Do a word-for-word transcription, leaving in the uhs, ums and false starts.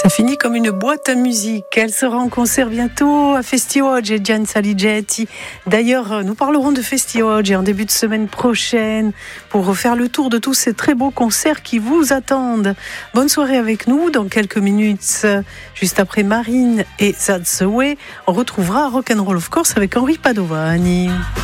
Ça finit comme une boîte à musique. Elle sera en concert bientôt à Festioggi et Gian Saligetti. D'ailleurs, nous parlerons de Festioggi en début de semaine prochaine pour refaire le tour de tous ces très beaux concerts qui vous attendent. Bonne soirée avec nous. Dans quelques minutes, juste après Marine et That's the Way, on retrouvera Rock'n'Roll of Course avec Henri Padovani.